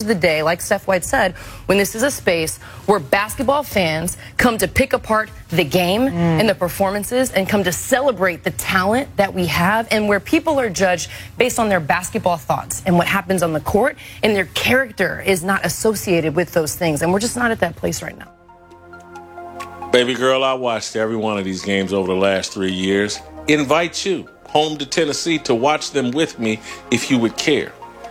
the day, like Steph White said, when this is a space where basketball fans come to pick apart the game and the performances and come to celebrate the talent that we have, and where people are judged based on their basketball thoughts and what happens on the court, and their character is not associated with those things. And we're just not at that place right now. Baby girl, I watched every one of these games over the last 3 years. Invite you home to Tennessee to watch them with me if you would care.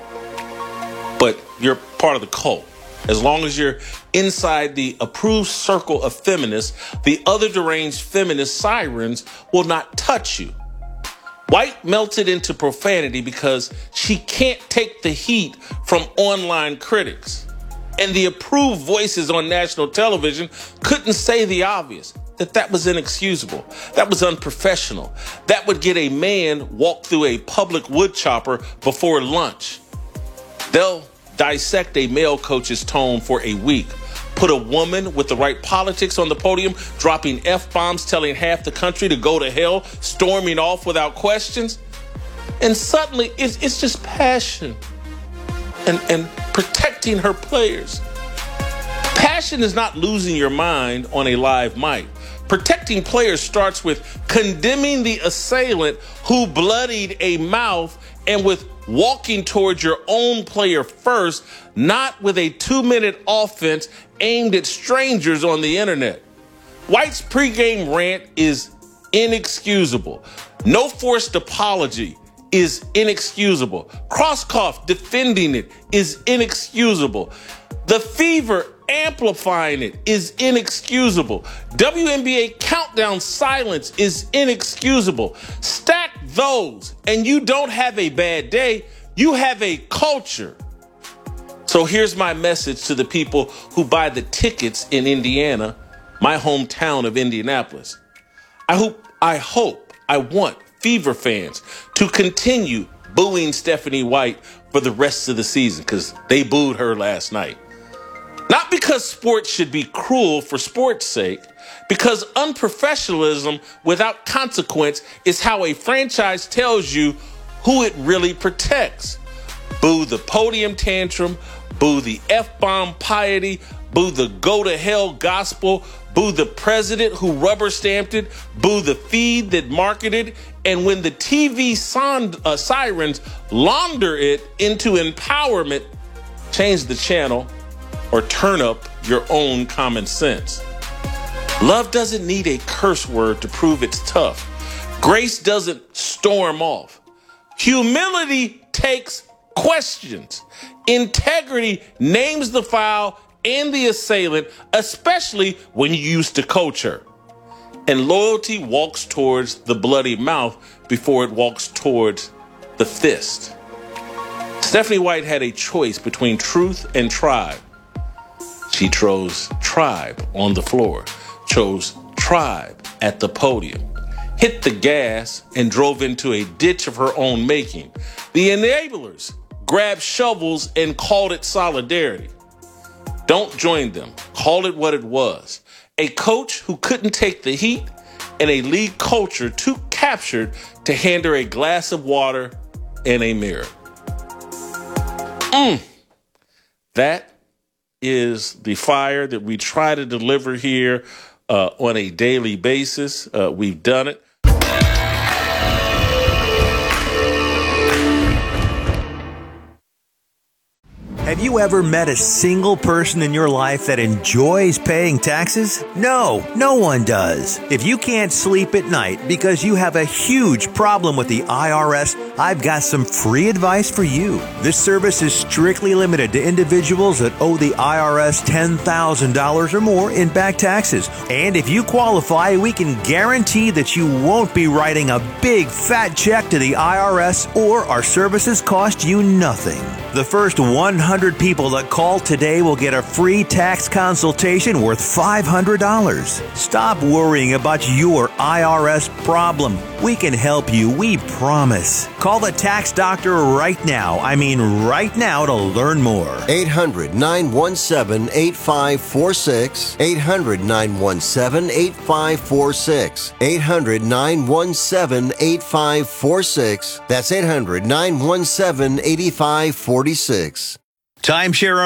But you're part of the cult. As long as you're inside the approved circle of feminists, the other deranged feminist sirens will not touch you. White melted into profanity because she can't take the heat from online critics. And the approved voices on national television couldn't say the obvious, that was inexcusable. That was unprofessional. That would get a man walk through a public wood chopper before lunch. They'll dissect a male coach's tone for a week, put a woman with the right politics on the podium, dropping F-bombs, telling half the country to go to hell, storming off without questions. And suddenly it's just passion and protecting her players. Passion is not losing your mind on a live mic. Protecting players starts with condemning the assailant who bloodied a mouth, and with walking towards your own player first, not with a 2-minute offense aimed at strangers on the internet. White's pregame rant is inexcusable. No forced apology is inexcusable. Krauskopf defending it is inexcusable. The Fever amplifying it is inexcusable. WNBA countdown silence is inexcusable. Stack those and you don't have a bad day, you have a culture. So here's my message to the people who buy the tickets in Indiana, my hometown of Indianapolis. I want Fever fans to continue booing Stephanie White for the rest of the season, because they booed her last night. Not because sports should be cruel for sports' sake, because unprofessionalism without consequence is how a franchise tells you who it really protects. Boo the podium tantrum, boo the F-bomb piety, boo the go-to-hell gospel, boo the president who rubber-stamped it, boo the feed that marketed, and when the TV sirens launder it into empowerment, change the channel or turn up your own common sense. Love doesn't need a curse word to prove it's tough. Grace doesn't storm off. Humility takes questions. Integrity names the foul and the assailant, especially when you used to coach her. And loyalty walks towards the bloody mouth before it walks towards the fist. Stephanie White had a choice between truth and tribe. She chose tribe on the floor, chose tribe at the podium, hit the gas and drove into a ditch of her own making. The enablers grabbed shovels and called it solidarity. Don't join them. Call it what it was. A coach who couldn't take the heat, and a league culture too captured to hand her a glass of water and a mirror. That is the fire that we try to deliver here on a daily basis. We've done it. Have you ever met a single person in your life that enjoys paying taxes? No, no one does. If you can't sleep at night because you have a huge problem with the IRS, I've got some free advice for you. This service is strictly limited to individuals that owe the IRS $10,000 or more in back taxes. And if you qualify, we can guarantee that you won't be writing a big fat check to the IRS, or our services cost you nothing. The first 100 people that call today will get a free tax consultation worth $500. Stop worrying about your IRS problem. We can help you, we promise. Call the tax doctor right now. I mean right now, to learn more. 800-917-8546. 800-917-8546. 800-917-8546. That's 800-917-8546. Timeshare